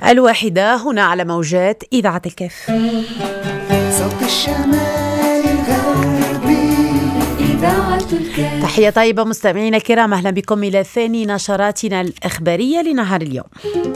الواحدة هنا على موجات إذاعة الكف. صوت الشمال الغربي إذاعة الكف. تحية طيبة مستمعينا الكرام، أهلا بكم إلى ثاني نشراتنا الإخبارية لنهار اليوم.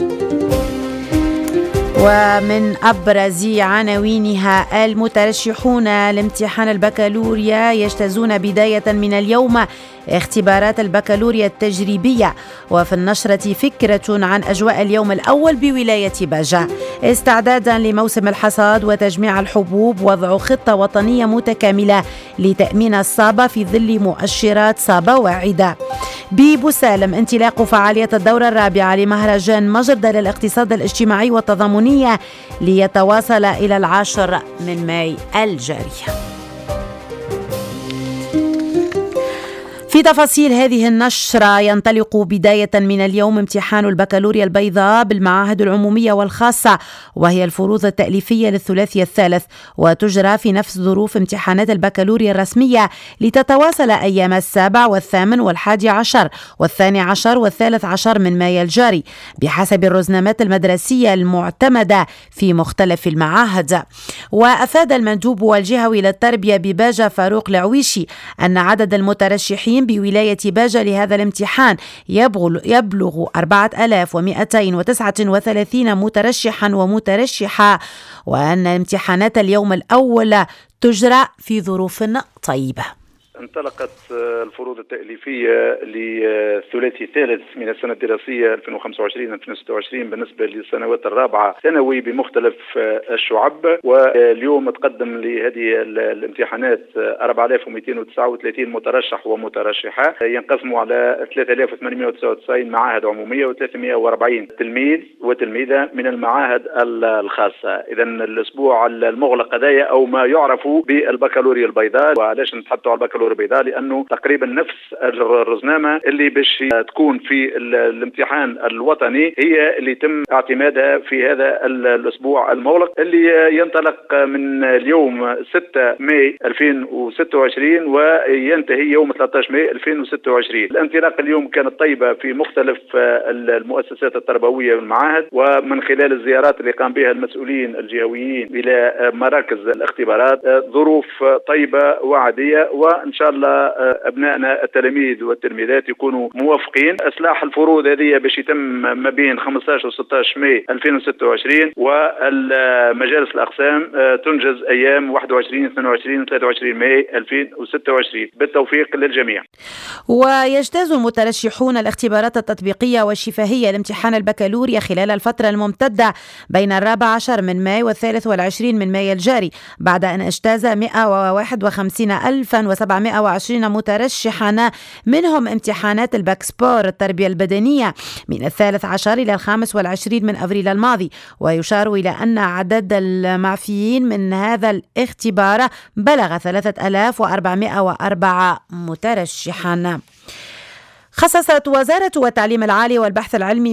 ومن أبرز عناوينها: المترشحون لامتحان البكالوريا يجتازون بداية من اليوم اختبارات البكالوريا التجريبية. وفي النشرة فكرة عن أجواء اليوم الأول بولاية باجة. استعدادا لموسم الحصاد وتجميع الحبوب، وضع خطة وطنية متكاملة لتأمين الصابة في ظل مؤشرات صابة واعدة. ببوسالم انطلاق فعالية الدورة الرابعة لمهرجان مجردة للاقتصاد الاجتماعي والتضامنية ليتواصل إلى 10 من ماي الجاري. في تفاصيل هذه النشرة: ينطلق بداية من اليوم امتحان البكالوريا البيضاء بالمعاهد العمومية والخاصة، وهي الفروض التأليفية للثلاثي الثالث، وتجرى في نفس ظروف امتحانات البكالوريا الرسمية لتتواصل أيام 7 و8 و11 و12 و13 من مايو الجاري بحسب الرزنامات المدرسية المعتمدة في مختلف المعاهد. وأفاد المندوب الجهوي للتربية بباجة فاروق العويشي أن عدد المترشحين بولاية باجة لهذا الامتحان يبلغ 4239 مترشحا ومترشحة، وأن امتحانات اليوم الأول تجرى في ظروف طيبة. انطلقت الفروض التأليفية للثلاثي الثالث من السنة الدراسية 2025-2026 بالنسبة للسنوات الرابعة ثانوي بمختلف الشعب. واليوم تقدم لهذه الامتحانات 4239 مترشح ومترشحة، ينقسموا على 3899 معاهد عمومية و340 تلميذ وتلميذة من المعاهد الخاصة. إذا الأسبوع المغلق هذايا أو ما يعرف بالبكالوريا البيضاء. وعلاش نتحدثوا على البكالوريا البيضاء؟ لأنه تقريبا نفس الرزنامة اللي باش تكون في الامتحان الوطني هي اللي يتم اعتمادها في هذا الأسبوع المغلق اللي ينطلق من اليوم 6 ماي 2026 وينتهي يوم 13 ماي 2026. الانطلاق اليوم كانت طيبة في مختلف المؤسسات التربوية والمعاهد، ومن خلال الزيارات اللي قام بها المسؤولين الجهويين إلى مراكز الاختبارات ظروف طيبة وعادية، وإن شاء الله أبنائنا التلاميذ والتلميذات يكونوا موافقين. إصلاح الفروض هذه باش يتم ما بين 15 و 16 ماي 2026، والمجالس الأقسام تنجز أيام 21 22 23 ماي 2026. بالتوفيق للجميع. ويجتاز المترشحون الاختبارات التطبيقية والشفهية لامتحان البكالوريا خلال الفترة الممتدة بين 14 من ماي و23 من ماي الجاري، بعد أن اجتاز 151,720 مترشحا، منهم امتحانات الباكسبور التربية البدنية من 13 إلى 25 من أبريل الماضي. ويشار إلى أن عدد المعفيين من هذا الاختبار بلغ 3404 مترشحا. خصصت وزارة التعليم العالي والبحث العلمي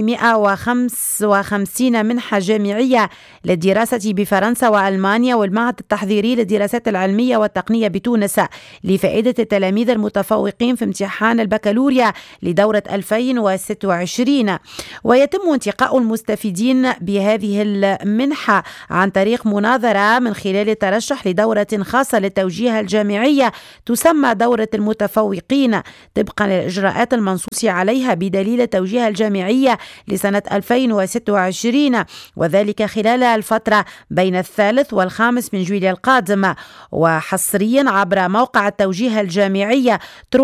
155 منحة جامعية للدراسة بفرنسا وألمانيا والمعهد التحضيري للدراسات العلمية والتقنية بتونس لفائدة التلاميذ المتفوقين في امتحان البكالوريا لدورة 2026. ويتم انتقاء المستفيدين بهذه المنحة عن طريق مناظرة من خلال الترشح لدورة خاصة للتوجيه الجامعية تسمى دورة المتفوقين طبقا للإجراءات المنصوص عليها بدليل التوجيه الجامعية لسنة 2026، وذلك خلال الفترة بين 3 و5 من جويلية القادم. وحصريا عبر موقع التوجيه الجامعية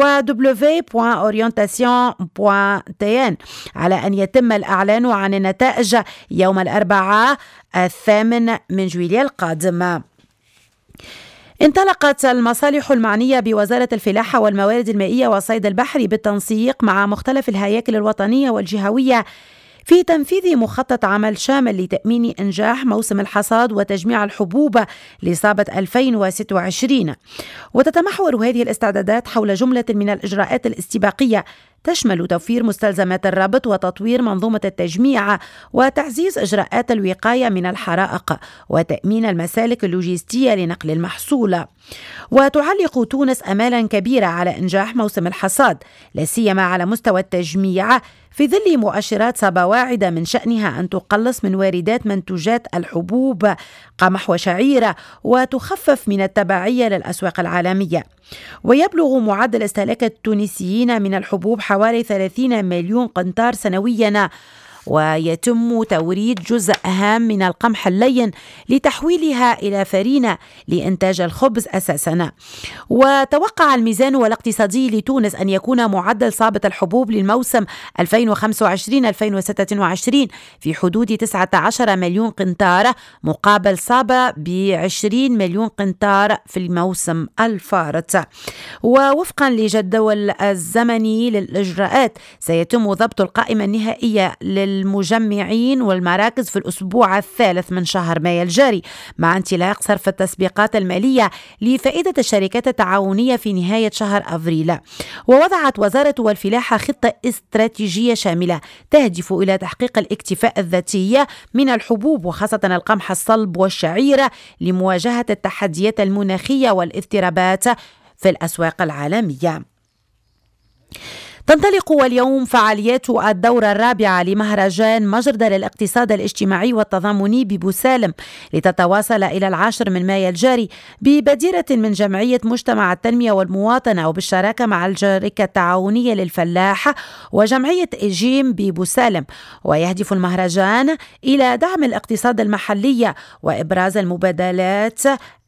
www.orientation.tn على أن يتم الإعلان عن النتائج يوم الأربعاء 8 من جويلية القادم. انطلقت المصالح المعنية بوزارة الفلاحة والموارد المائية والصيد البحري بالتنسيق مع مختلف الهياكل الوطنية والجهوية في تنفيذ مخطط عمل شامل لتأمين إنجاح موسم الحصاد وتجميع الحبوب لصابة 2026. وتتمحور هذه الاستعدادات حول جملة من الإجراءات الاستباقية تشمل توفير مستلزمات الربط وتطوير منظومة التجميع وتعزيز إجراءات الوقاية من الحرائق وتأمين المسالك اللوجستية لنقل المحصول. وتعلق تونس آمالا كبيرة على إنجاح موسم الحصاد، لا سيما على مستوى التجميع، في ظل مؤشرات سابا واعدة من شأنها أن تقلص من واردات منتوجات الحبوب قمح وشعير وتخفف من التبعية للأسواق العالمية. ويبلغ معدل استهلاك التونسيين من الحبوب حوالي 30 مليون قنطار سنويا، ويتم توريد جزء هام من القمح اللين لتحويلها إلى فرينة لإنتاج الخبز أساسا. وتوقع الميزان الاقتصادي لتونس أن يكون معدل صابة الحبوب للموسم 2025-2026 في حدود 19 مليون قنطار مقابل صابة ب20 مليون قنطار في الموسم الفارط. ووفقا لجدول الزمني للإجراءات سيتم ضبط القائمة النهائية للمجمعين والمراكز في الأسبوع الثالث من شهر مايو الجاري، مع انطلاق صرف التسبيقات المالية لفائدة الشركات التعاونية في نهاية شهر أفريل. ووضعت وزارة الفلاحة خطة استراتيجية شاملة تهدف إلى تحقيق الاكتفاء الذاتي من الحبوب وخاصة القمح الصلب والشعير لمواجهة التحديات المناخية والاضطرابات في الأسواق العالمية. تنطلق اليوم فعاليات الدورة الرابعة لمهرجان مجردة للاقتصاد الاجتماعي والتضامني ببوسالم لتتواصل إلى 10 من مايو الجاري ببديرة من جمعية مجتمع التنمية والمواطنة وبالشراكة مع الشركة التعاونية للفلاح وجمعية إيجيم ببوسالم. ويهدف المهرجان إلى دعم الاقتصاد المحلي وإبراز المبادرات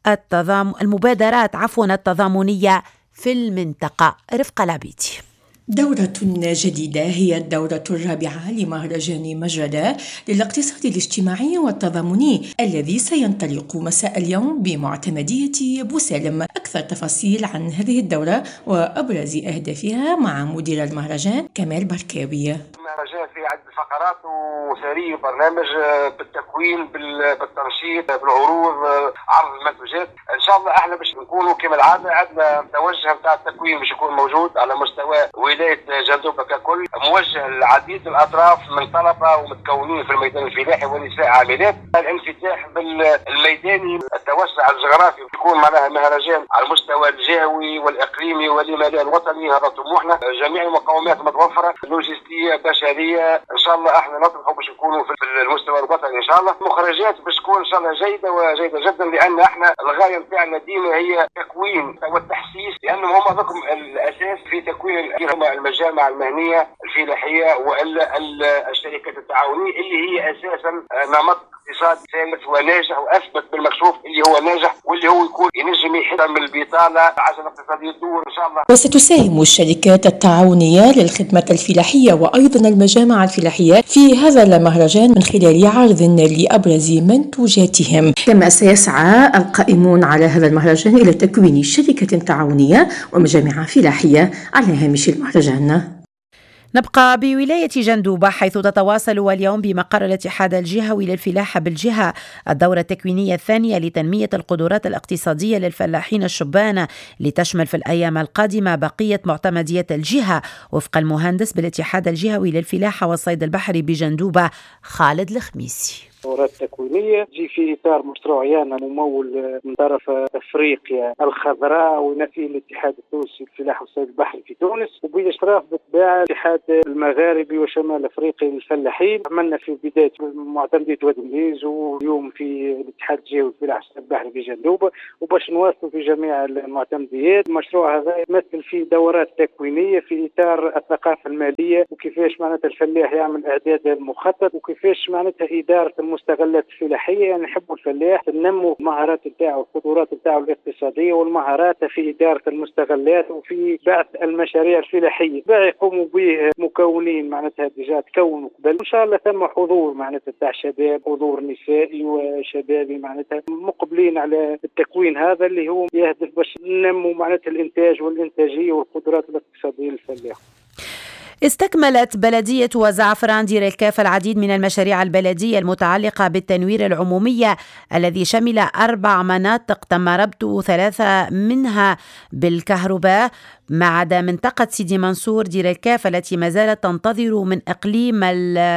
التضامنية في المنطقة. رفقة العبيدي. دورة جديدة هي الدورة الرابعة لمهرجان مجردة للاقتصاد الاجتماعي والتضامني الذي سينطلق مساء اليوم بمعتمدية بوسالم. أكثر تفاصيل عن هذه الدورة وأبرز أهدافها مع مدير المهرجان كمال بركاوي. المهرجان فيه عدة فقرات وسري وبرنامج بالتكوين بالتنشيط بالعروض عرض المنتوجات. ان شاء الله احنا باش نكونوا كما العاده عندنا توجه نتاع التكوين باش يكون موجود على مستوى ولايه جندوبه ككل، موجه لعديد الاطراف من طلبه ومتكونين في الميدان الفلاحي ونساء عاملات. الانفتاح بالميداني التوسع الجغرافي يكون معناها مهرجان على المستوى الجهوي والاقليمي ولما لا الوطني، هذا طموحنا. جميع المقومات متوفره لوجستيه بشريه، ان شاء الله احنا نطمح باش نكونوا في المستوى الوطني ان شاء الله. مخرجات باش تكون ان شاء الله جيده وجيده جدا، لان احنا الغايه نتاعنا ديما هي تكوين والتحسيس، لانهم هم ذاكم الاساس في تكوين المجامع المهنيه الفلاحيه والا الشركات التعاونيه اللي هي اساسا نمط اقتصاد ثالث وناجح واثبت بالمكشوف اللي هو ناجح واللي هو يكون ينجم يحد من البطاله عشان الاقتصاد يدور ان شاء الله. وستساهم الشركات التعاونيه للخدمه الفلاحيه وايضا المجامع الفلاحيه في هذا المهرجان من خلال عرض لابرز منتوجاتهم. كما سيسعى القائمون على هذا المهرجان الى تكوين شركه تعاونيه ومجامع فلاحيه على هامش المهرجان. نبقى بولاية جندوبة حيث تتواصل اليوم بمقر الاتحاد الجهوي للفلاحة بالجهة الدورة التكوينية الثانية لتنمية القدرات الاقتصادية للفلاحين الشبان لتشمل في الأيام القادمة بقية معتمدية الجهة وفق المهندس بالاتحاد الجهوي للفلاحة والصيد البحري بجندوبة خالد الخميسي. دورات تكوينية تجي في إطار مشروع يانا ممول من طرف أفريقيا الخضراء ونفي الاتحاد التونسي للفلاحة والصيد البحري في تونس وبإشراف بالطبيعة الاتحاد المغاربي وشمال أفريقيا للفلاحين. عملنا في بداية معتمدية وادي مليز واليوم في الاتحاد الجهوي للفلاحة والصيد البحري في جندوبة وباش نواصلوا في جميع المعتمديات. المشروع هذا يمثل فيه دورات تكوينية في إطار الثقافة المالية وكيفاش معناتها الفلاح يعمل إعداد المخطط وكيفاش معناتها إدارة المستغلات الفلاحيه. يعني نحبوا الفلاح تنموا المهارات نتاعو والقدرات نتاعو الاقتصاديه والمهارات في اداره المستغلات وفي بعث المشاريع الفلاحيه. يقوموا به مكونين معناتها ديجا تكونوا قبل ان شاء الله ثم حضور معناتها تاع شباب حضور نسائي وشبابي معناتها مقبلين على التكوين هذا اللي هو يهدف باش ننموا معناتها الانتاج والانتاجيه والقدرات الاقتصاديه للفلاح. استكملت بلدية وزعفران دير الكاف العديد من المشاريع البلدية المتعلقة بالتنوير العمومي الذي شمل 4 مناطق تم ربط 3 منها بالكهرباء، ما عدا منطقة سيدي منصور دير الكاف التي ما زالت تنتظر من إقليم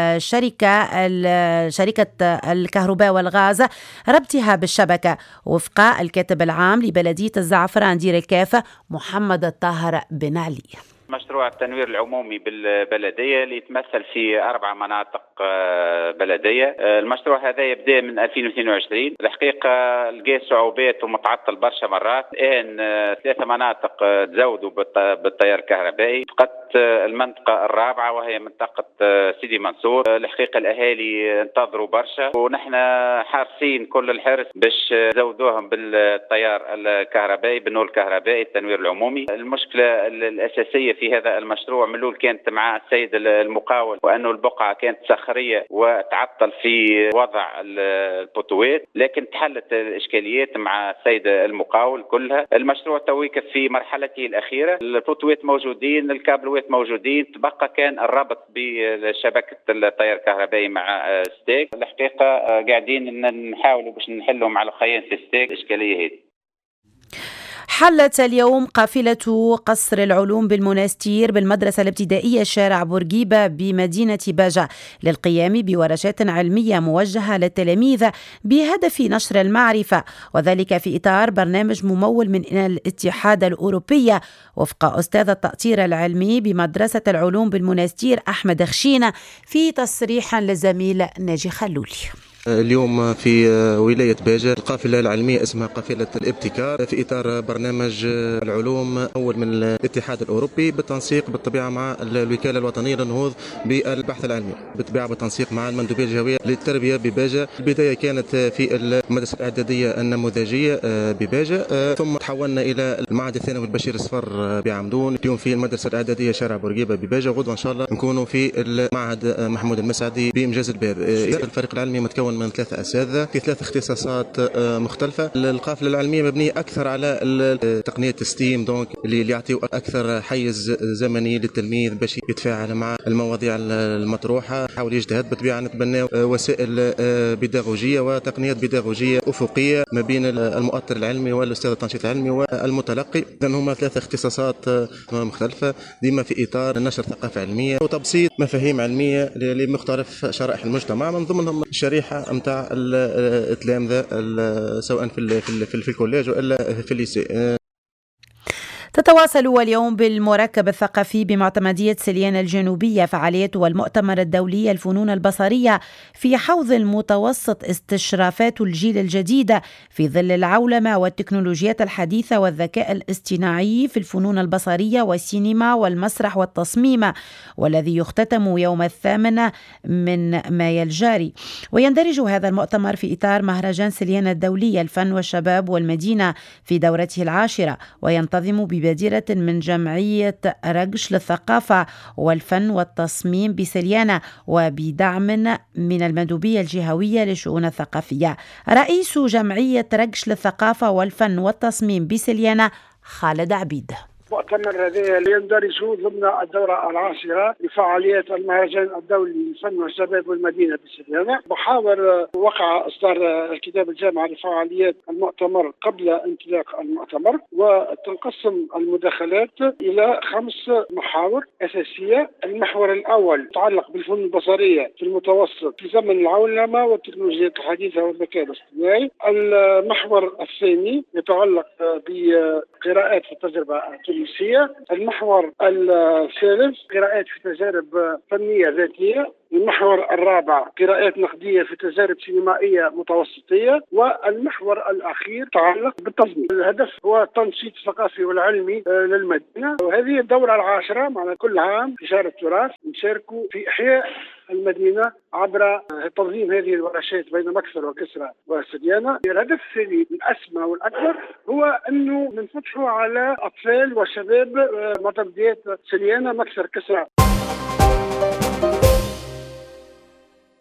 شركة الكهرباء والغاز ربطها بالشبكة، وفق الكاتب العام لبلدية الزعفران دير الكاف محمد الطاهر بن علي. مشروع التنوير العمومي بالبلدية اللي يتمثل في 4 مناطق بلدية. المشروع هذا يبدأ من 2022. الحقيقة لقى صعوبات ومتعطل برشا مرات. الآن 3 مناطق تزودوا بالتيار الكهربائي، فقط المنطقة الرابعة وهي منطقة سيدي منصور. الحقيقة الأهالي انتظروا برشا، ونحن حارسين كل الحرص باش زودوهم بالتيار الكهربائي، بالنور الكهربائي، التنوير العمومي. المشكلة الأساسية في هذا المشروع ملول كانت مع السيد المقاول، وأنه البقعة كانت صخرية وتعطل في وضع البوتوات، لكن تحلت الإشكاليات مع السيد المقاول كلها. المشروع تويك في مرحلته الأخيرة، البوتوات موجودين، الكابلوات موجودين، تبقى كان الربط بشبكة التيار الكهربائي مع ستيك. الحقيقة قاعدين نحاولوا باش نحلوا مع الخيان في ستيك الإشكالية هذه. حلت اليوم قافلة قصر العلوم بالمنستير بالمدرسة الابتدائية شارع بورقيبة بمدينة باجة للقيام بورشات علمية موجهة للتلاميذ بهدف نشر المعرفة، وذلك في إطار برنامج ممول من الاتحاد الأوروبي، وفق أستاذ التأطير العلمي بمدرسة العلوم بالمنستير أحمد خشينة في تصريح للزميل ناجي خلولي. اليوم في ولاية باجة القافلة العلمية اسمها قافلة الابتكار في إطار برنامج العلوم أول من الاتحاد الأوروبي بالتنسيق بالطبيعة مع الوكالة الوطنية للنهوض بالبحث العلمي، بالطبيعة بالتنسيق مع المندوبية الجهوية للتربية بباجة. البداية كانت في المدرسة الإعدادية النموذجية بباجة، ثم تحولنا إلى المعهد الثانوي البشير الصفر بعمدون. اليوم في المدرسة الإعدادية شارع بورقيبة بباجة، وغدوة إن شاء الله نكونوا في المعهد محمود المسعدي بإنجاز الباب. الفريق العلمي متكون من 3 أساتذة في 3 اختصاصات مختلفة. القافلة العلمية مبنية أكثر على تقنية ستيم، دونك اللي يعطيوا أكثر حيز زمني للتلميذ باش يتفاعل مع المواضيع المطروحة، حاول يجتهد. بالطبيعة نتبنى وسائل بيداغوجية وتقنيات بيداغوجية أفقية ما بين المؤطر العلمي والأستاذ التنشيط العلمي والمتلقي. إذن هما 3 اختصاصات مختلفة ديما في إطار نشر ثقافة علمية وتبسيط مفاهيم علمية لمختلف شرائح المجتمع، من ضمنهم الشريحة متاع التلامذة سواء في الكوليج وإلا في الليسي. تتواصل اليوم بالمركب الثقافي بمعتمدية سليانة الجنوبية فعالية والمؤتمر الدولي الفنون البصرية في حوض المتوسط، استشرافات الجيل الجديد في ظل العولمة والتكنولوجيات الحديثة والذكاء الاصطناعي في الفنون البصرية والسينما والمسرح والتصميم، والذي يختتم يوم 8 من مايو الجاري. ويندرج هذا المؤتمر في إطار مهرجان سليانة الدولي الفن والشباب والمدينة في دورته 10، وينتظم ببادرة من جمعية رقش للثقافة والفن والتصميم بسليانة وبدعم من المندوبية الجهوية للشؤون الثقافية. رئيس جمعية رقش للثقافة والفن والتصميم بسليانة خالد عبيد. مؤتمر هذا يندرج ضمن الدورة 10 لفعاليات المهرجان الدولي للفن والشباب والمدينة بسليانة. محاور وقع إصدار الكتاب الجامعة لفعاليات المؤتمر قبل انطلاق المؤتمر، وتنقسم المداخلات إلى 5 محاور أساسية. المحور الأول يتعلق بالفنون البصرية في المتوسط في زمن العولمة والتكنولوجيات الحديثة والذكاء الاصطناعي. المحور الثاني يتعلق بقراءات في التجربة التونسية. المحور الثالث قراءات في تجارب فنية ذاتية. المحور الرابع قراءات نقدية في تجارب سينمائية متوسطية. والمحور الأخير يتعلق بالتصميم. الهدف هو التنشيط الثقافي والعلمي للمدينة. وهذه الدورة 10 معنا كل عام في شهر التراث نشاركوا في إحياء المدينة عبر تنظيم هذه الورشات بين مكسر وكسرى وسليانة. الهدف الثاني الأسمى والأكبر هو أنه ننفتحوا على أطفال وشباب معتمديات سليانة مكسر كسرى.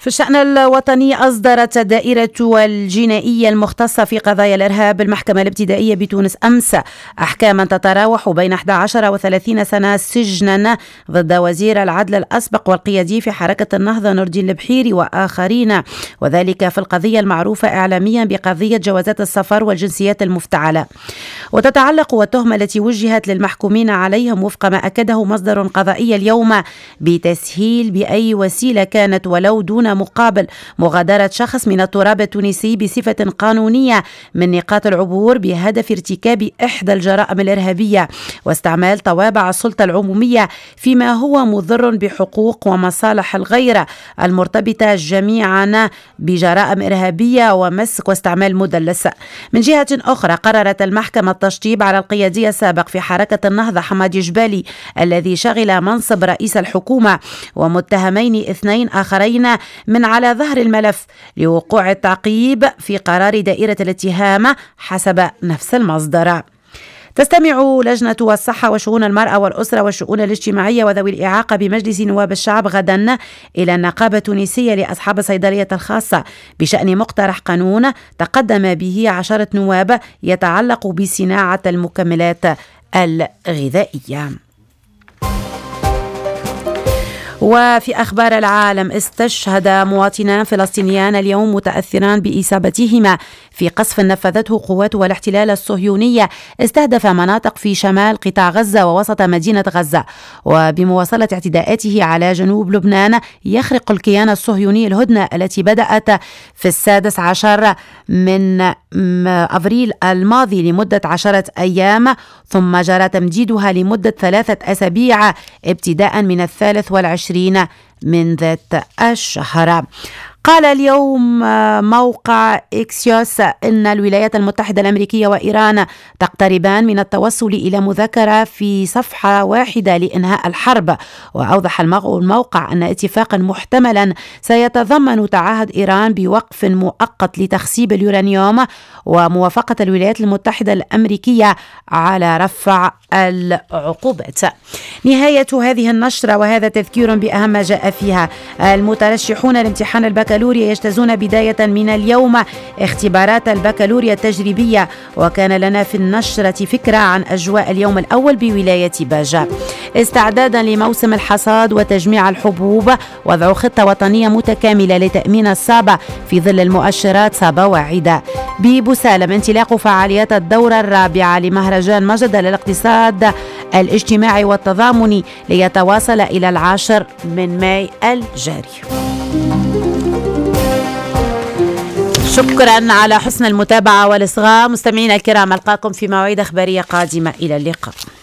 في الشأن الوطني أصدرت الدائرة الجنائية المختصة في قضايا الإرهاب المحكمة الابتدائية بتونس أمس أحكاما تتراوح بين 11 و30 سنة سجنا ضد وزير العدل الأسبق والقيادي في حركة النهضة نور الدين البحيري وآخرين، وذلك في القضية المعروفة إعلاميا بقضية جوازات السفر والجنسيات المفتعلة. وتتعلق التهمة التي وجهت للمحكومين عليهم وفق ما أكده مصدر قضائي اليوم بتسهيل بأي وسيلة كانت ولو دون مقابل مغادرة شخص من التراب التونسي بصفة قانونية من نقاط العبور بهدف ارتكاب إحدى الجرائم الإرهابية واستعمال طوابع السلطة العمومية فيما هو مضر بحقوق ومصالح الغير المرتبطة جميعا بجرائم إرهابية ومسك واستعمال مدلس. من جهة أخرى قررت المحكمة التشطيب على القيادي السابق في حركة النهضة حمادي جبالي الذي شغل منصب رئيس الحكومة ومتهمين 2 آخرين من على ظهر الملف لوقوع التعقيب في قرار دائرة الاتهام حسب نفس المصدر. تستمع لجنة الصحة وشؤون المرأة والأسرة والشؤون الاجتماعية وذوي الإعاقة بمجلس نواب الشعب غدا إلى النقابة التونسية لأصحاب الصيدلية الخاصة بشأن مقترح قانون تقدم به 10 نواب يتعلق بصناعة المكملات الغذائية. وفي أخبار العالم، استشهد مواطنان فلسطينيان اليوم متأثران بإصابتهما في قصف نفذته قوات الاحتلال الصهيونية استهدف مناطق في شمال قطاع غزة ووسط مدينة غزة. وبمواصلة اعتداءاته على جنوب لبنان يخرق الكيان الصهيوني الهدنة التي بدأت في 16 من أبريل الماضي لمدة 10 أيام ثم جرى تمديدها لمدة 3 أسابيع ابتداء من 23 من ذات الشهر. قال اليوم موقع إكسيوس إن الولايات المتحدة الأمريكية وإيران تقتربان من التوصل إلى مذكرة في صفحة واحدة لإنهاء الحرب. وأوضح الموقع أن اتفاقا محتملا سيتضمن تعهد إيران بوقف مؤقت لتخصيب اليورانيوم وموافقة الولايات المتحدة الأمريكية على رفع العقوبات. نهاية هذه النشرة وهذا تذكير بأهم ما جاء فيها. المترشحون لامتحان البكالوريا يجتازون بداية من اليوم اختبارات البكالوريا التجريبية. وكان لنا في النشرة فكرة عن أجواء اليوم الأول بولاية باجة. استعدادا لموسم الحصاد وتجميع الحبوب، وضع خطة وطنية متكاملة لتأمين الصابة في ظل المؤشرات صابة واعدة. ببوسالم انطلاق فعاليات الدورة الرابعة لمهرجان مجد للاقتصاد الاجتماعي والتضامني ليتواصل إلى 10 من ماي الجاري. شكرا على حسن المتابعة والإصغاء. مستمعينا الكرام، ألقاكم في مواعيد أخبارية قادمة. إلى اللقاء.